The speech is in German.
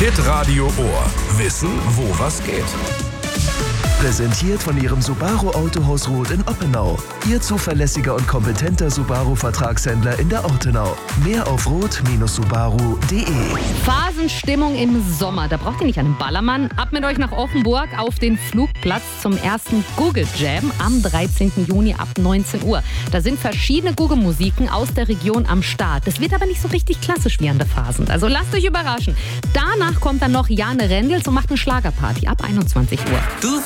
Hitradio Ohr. Wissen, wo was geht. Präsentiert von Ihrem Subaru Autohaus Roth in Oppenau. Ihr zuverlässiger und kompetenter Subaru-Vertragshändler in der Ortenau. Mehr auf roth-subaru.de. Phasenstimmung im Sommer. Da braucht ihr nicht einen Ballermann. Ab mit euch nach Offenburg auf den Flugplatz zum ersten Google Jam am 13. Juni ab 19 Uhr. Da sind verschiedene Google-Musiken aus der Region am Start. Das wird aber nicht so richtig klassisch wie an der Phasen. Also lasst euch überraschen. Danach kommt dann noch Jane Rendels und macht eine Schlagerparty ab 21 Uhr. Du